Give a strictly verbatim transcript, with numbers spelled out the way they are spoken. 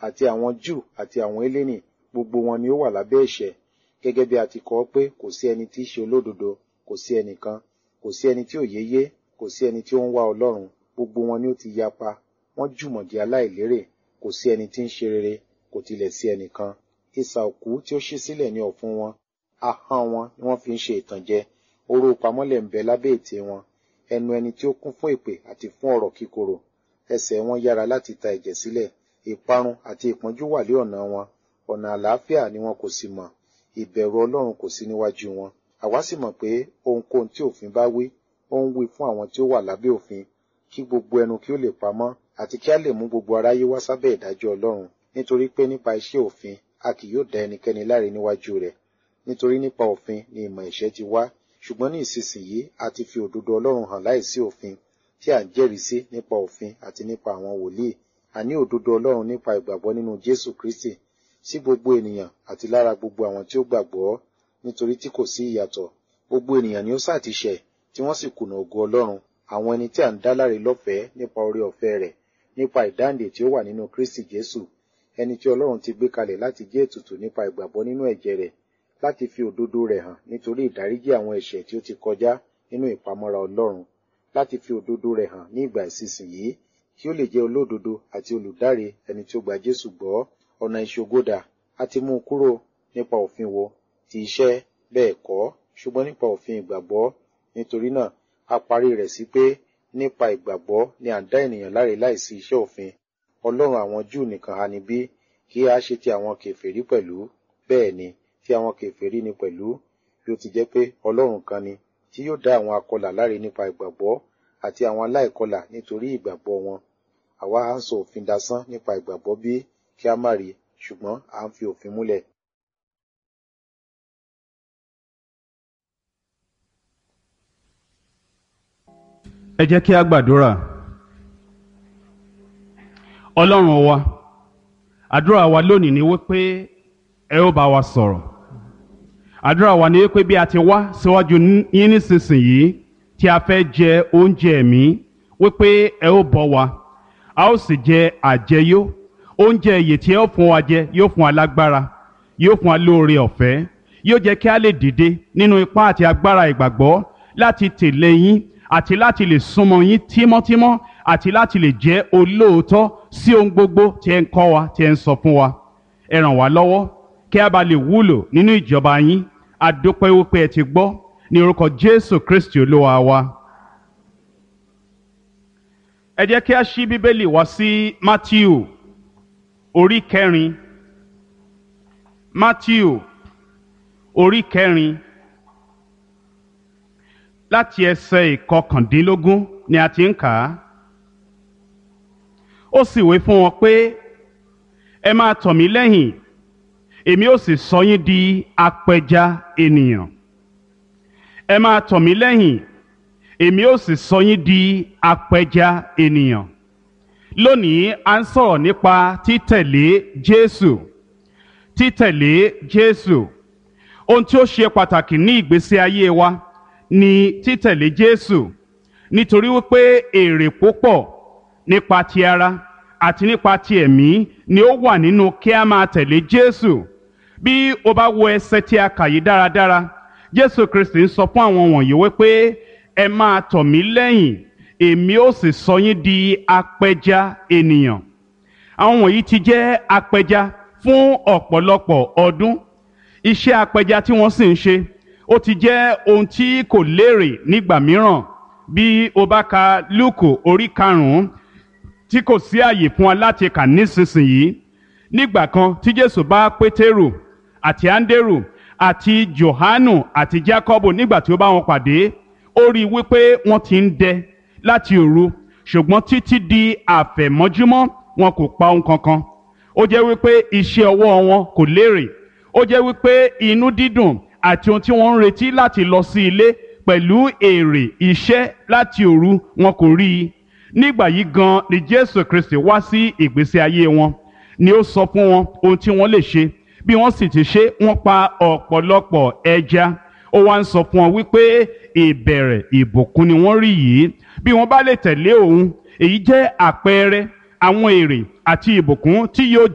àti àwọn Júù àti àwọn Hélénì, gbogbo wọn ni ó wà lábẹ́ ẹ̀ṣẹ̀. Gẹ́gẹ́ bí a ti kọ ọ́ pé kò sí ẹni tí í ṣe olódodo, kò sí ẹnìkan, kò sí ẹni tí òye yé, kò sí ẹni tí ó ń wá Ọlọ́run. Gbogbo wọn ni ó ti yapa, wọ́n jùmọ̀ di aláìlérè, kò sí ẹni tí ń ṣe rere, kò tilẹ̀ sí ẹnìkan. Isà òkú tí ó ṣí sílẹ̀ ní ọ̀fun wọn, ahọ́n wọn ni wọ́n fi ń ṣe ìtànjẹ, oró pamọ́lẹ̀ ń bẹ lábẹ́ ètè wọn, ẹnu ẹni tí ó kún fún èpè àti fún ọ̀rọ̀ kíkorò. Ẹsẹ̀ wọn yára láti ta ẹ̀jẹ̀ sílẹ̀, ìparun àti ìpọ́njú wà lé ọ̀nà wọn, ọ̀nà àlàáfíà ni wọn kò sì mọ̀, ìbẹ̀rù Ọlọ́run kò sí níwájú wọn. Àwa sì mọ̀ pé ohunkóhun tí òfin bá wí, ó ń wí fún àwọn tí ó wà lábẹ́ òfin, kí gbogbo ẹnu kí ó lè pamọ́, àti kí a lè mú gbogbo aráyé wá sábẹ́ ìdájọ́ Ọlọ́run. Nítorí pé nípa iṣẹ́ òfin a kì yóò dá ẹnikẹ́ni láre níwájú rẹ̀. Nítorí nípa òfin ni ìmọ̀ ẹ̀ṣẹ̀ ti wá, ṣùgbọ́n ní ìsinsìnyí a ti fi òdodo Ọlọ́run hàn láìsí òfin, tí à ń jẹ́rìí sí nípa òfin àti nípa àwọn wòlíì, àní òdodo Ọlọ́run nípa ìgbàgbọ́ nínú Jésù Kristi, sí gbogbo ènìyàn àti lára gbogbo àwọn tí ó gbàgbọ́. Nítorí tí kò sí ìyàtọ̀, gbogbo ènìyàn ni ó sá ti ṣẹ̀, tí wọ́n sì kùnà ògo Ọlọ́run, àwọn ẹni tí à ń dá láre lọ́fẹ̀ẹ́ nípa oore ọ̀fẹ́ rẹ̀, nípa ìdáǹdè tí ó wà nínú Kristi Jésù, ẹni tí Ọlọ́run ti gbé kalẹ̀ láti jẹ́ ètùtù nípa ìgbàgbọ́ nínú ẹ̀jẹ̀ rẹ̀, láti fi òdodo rẹ̀ hàn nítorí ìdáríjì àwọn ẹ̀ṣẹ̀ tí ó ti kọjá nínú ìpamọ́ra Ọlọ́run, láti fi òdodo rẹ̀ hàn ní ìgbà ìsinsìnyí, kí ó lè jẹ́ olódodo àti olùdáre ẹni tí ó gba Jésù gbọ́. Ọ̀nà ìṣògodà a ti mú un kúrò. Nípa òfin wo? Ti iṣẹ́? Bẹ́ẹ̀ kọ́, ṣùgbọ́n nípa òfin ìgbàgbọ́. Nítorí náà a parí rẹ̀ sí pé nípa ìgbàgbọ́ ni à ń dá ènìyàn láre láìsí iṣẹ́ òfin. Ọlọ́run àwọn Júù nìkan ha ni bí? Kí a ṣe ti àwọn kèfèrí pẹ̀lú? Bẹ́ẹ̀ ni, tí àwọn kèfèrí ni pẹ̀lú, bí ó ti jẹ́ pé Ọlọ́run kan ni, tí yóò dá àwọn akọlà láre nípa ìgbàgbọ́, àti àwọn aláìkọlà nítorí ìgbàgbọ́ wọn. Àwa à ń sọ òfin dasán nípa ìgbàgbọ́ bí? Kí a má rí, ṣùgbọ́n à ń fi òfin múlẹ̀. Ẹ jẹ́ kí a gbàdúrà. Ọlọ́run wa, àdúrà wa lónìí ni wípé ẹ ó bá wa sọ̀rọ̀. Àdúrà wa ni wípé bí a ti wá síwájú yín nísinsìnyí tí a fẹ́ jẹ oúnjẹ ẹ̀mí, wípé ẹ ó bọ́ wa, a ó sì jẹ àjẹyó. Oúnjẹ ìyè tí ẹ ó fún wa jẹ yóò fún wa lágbára, yóò fún wa lóore ọ̀fẹ́, yóò jẹ́ kí a lè dìde nínú ipá àti agbára ìgbàgbọ́ láti tẹ̀lé yín àti láti lè súnmọ́ yín tímọ́tímọ́ àti láti lè jẹ́ olóòótọ́ sí ohun gbogbo tí ẹ ń kọ́ wa, tí ẹ ń sọ fún wa. Ẹ ràn wá lọ́wọ́ kí a bá lè wúlò nínú ìjọba yín. A dúpẹ́ wípé ẹ ti gbọ́, ní orúkọ Jésù Kristi Olúwa wa. Ẹ jẹ́ kí a ṣí Bíbélì wá sí Mátíù orí kẹrin. Mátíù orí kẹrin láti ẹsẹ̀ ìkọkàndínlógún ni a ti ń kà á. Ó sì wí fún wọn pé, ẹ máa tọ̀ mí lẹ́yìn, èmi ó sì sọ yín di apẹja ènìyàn. Ẹ máa tọ̀ mí lẹ́yìn, èmi ó sì sọ yín di apẹja ènìyàn. Lónìí a ń sọ̀rọ̀ nípa títẹ̀lé Jésù. Títẹ̀lé Jésù. Ohun tí ó ṣe pàtàkì ní ìgbésí ayé wa ni títẹ̀lé Jésù, nítorí wípé èrè púpọ̀ nípa ti ara àti nípa ti ẹ̀mí ni ó wà nínú kí a máa tẹ̀lé Jésù. Bí o bá wo ẹsẹ̀ tí a kà yìí dáradára, Jésù Kristi ń sọ fún àwọn wọ̀nyí wípé ẹ máa tọ̀ mí lẹ́yìn, èmi ó sì sọ yín di apẹja ènìyàn. Àwọn wọ̀nyí ti jẹ́ apẹja fún ọ̀pọ̀lọpọ̀ ọdún. Iṣẹ́ apẹja tí wọ́n sì ń ṣe, ó ti jẹ́ ohun tí kò lérè nígbà mìíràn. Bí o bá ka Lúùkù orí karùn-ún, tí kò sí àyè fún wa láti kà nísinsìnyí. Nígbà kan tí Jésù bá Pétérù àti Áńdérù àti Jòhánù àti Jákọ́bù nígbà tí ó bá wọn pàdé, ó rí i wípé wọ́n ti ń dẹ láti òru, ṣùgbọ́n títí di àfẹ̀mọ́júmọ́ wọn kò pa ohun kankan. Ó jẹ́ wípé iṣẹ́ ọwọ́ wọn kò lérè. Ó jẹ́ wípé inú dídùn àti ohun tí wọ́n ń retí láti lọ sí ilé pẹ̀lú èrè iṣẹ́ láti òru wọn kò rí i. Nígbà yìí gan ni Jésù Kristi wá sí ìgbésí ayé wọn, ni ó sọ fún wọn ohun tí wọ́n lè ṣe. Bí wọ́n sì ti ṣe, wọ́n pa ọ̀pọ̀lọpọ̀ ẹja. Ó wá ń sọ fún wọn wípé ìbẹ̀rẹ̀ ìbùkún ni wọ́n rí yìí. Bí wọ́n bá lè tẹ̀lé òun, èyí jẹ́ àpẹẹrẹ àwọn èrè àti ìbùkún tí yóò